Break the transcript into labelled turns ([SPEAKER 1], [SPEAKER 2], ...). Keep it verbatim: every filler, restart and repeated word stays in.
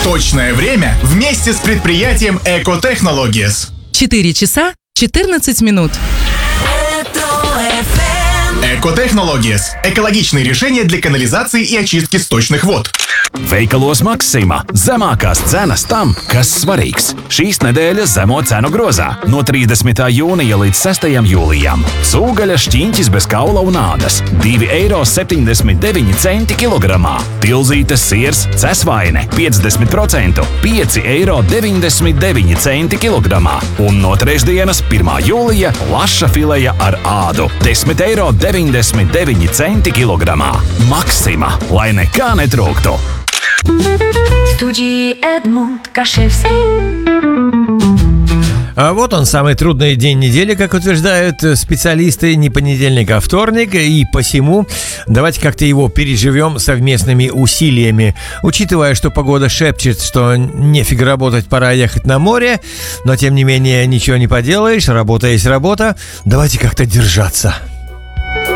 [SPEAKER 1] Точное время вместе с предприятием Eco Technologies.
[SPEAKER 2] четыре часа четырнадцать минут.
[SPEAKER 1] Eco Technologies – экологичные решения для канализации и очистки сточных вод.
[SPEAKER 3] Veikalos Maxima – zemākās cenas tam, kas svarīgs. Šīs nedēļas zemo cenu grozā no trīsdesmitā jūnija līdz sestajam jūlijam. Cūgaļa šķiņķis bez kaula un ādas – divi eiro septiņdesmit deviņi centi kilogramā. Tilzītes siers cesvaine – piecdesmit procenti – pieci eiro deviņdesmit deviņi centi kilogramā. Un no trešdienas, pirmā jūlija, laša fileja ar ādu – desmit eiro deviņdesmit deviņi centi kilogramā. Maxima, lai nekā netrūktu.
[SPEAKER 4] В студии Эдмунд Кашевский.
[SPEAKER 5] А вот он, самый трудный день недели, как утверждают специалисты, не понедельник, а вторник, и посему давайте как-то его переживем совместными усилиями. Учитывая, что погода шепчет, что нефиг работать, пора ехать на море, но тем не менее ничего не поделаешь, работа есть работа, давайте как-то держаться.